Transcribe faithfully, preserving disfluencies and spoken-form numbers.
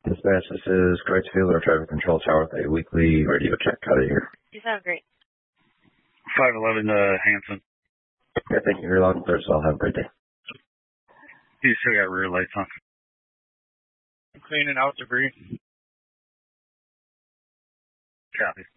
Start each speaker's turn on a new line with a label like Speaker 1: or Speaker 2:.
Speaker 1: Dispatch, this is Crutchfield, our traffic control tower with a weekly radio check out of here.
Speaker 2: You sound great.
Speaker 3: five eleven uh, Hanson.
Speaker 1: Okay, thank you. You're loud and clear, so I'll have a great day.
Speaker 3: You still got rear lights on.
Speaker 4: Cleaning out debris.
Speaker 3: Copy.